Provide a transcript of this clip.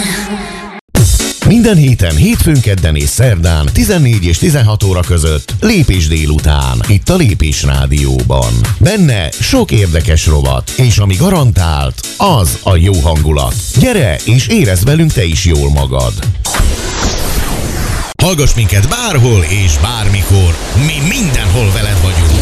Minden héten, hétfőn, kedden és szerdán 14 és 16 óra között Lépés délután, itt a Lépés Rádióban. Benne sok érdekes rovat, és ami garantált, az a jó hangulat. Gyere és érezd velünk te is jól magad! Hallgass minket bárhol és bármikor, mi mindenhol veled vagyunk.